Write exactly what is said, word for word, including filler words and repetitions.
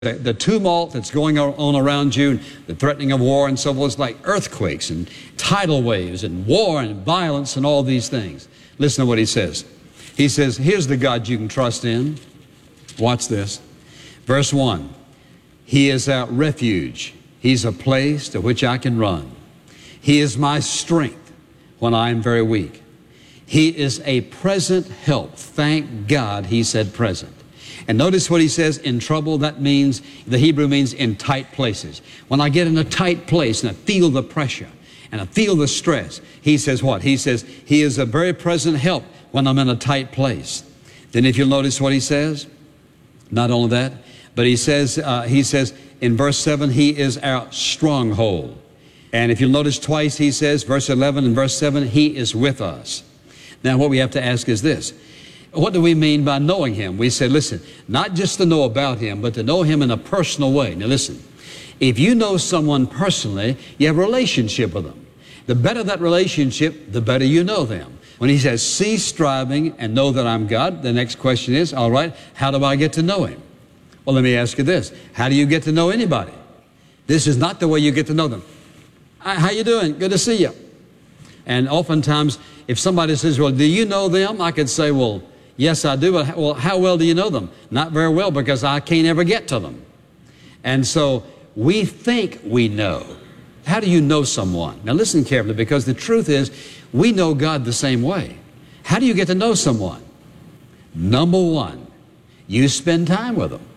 The, the tumult that's going on around you, the threatening of war and so forth, is like earthquakes and tidal waves and war and violence and all these things. Listen to what he says. He says, here's the God you can trust in. Watch this. Verse one, He is our refuge. He's a place to which I can run. He is my strength when I am very weak. He is a present help. Thank God he said present. And notice what he says, in trouble. That means, the Hebrew means in tight places. When I get in a tight place and I feel the pressure and I feel the stress, he says what? He says, he is a very present help when I'm in a tight place. Then if you'll notice what he says, not only that, but he says, uh, he says in verse seven, he is our stronghold. And if you'll notice twice, he says, verse eleven and verse seven, he is with us. Now what we have to ask is this. What do we mean by knowing him? We say, listen, not just to know about him, but to know him in a personal way. Now listen, if you know someone personally, you have a relationship with them. The better that relationship, the better you know them. When he says, cease striving and know that I'm God, the next question is, all right, how do I get to know him? Well, let me ask you this. How do you get to know anybody? This is not the way you get to know them. How you doing? Good to see you. And oftentimes, if somebody says, well, do you know them? I could say, well, yes, I do. But well, how well do you know them? Not very well, because I can't ever get to them. And so we think we know. How do you know someone? Now listen carefully, because the truth is, we know God the same way. How do you get to know someone? Number one, you spend time with them.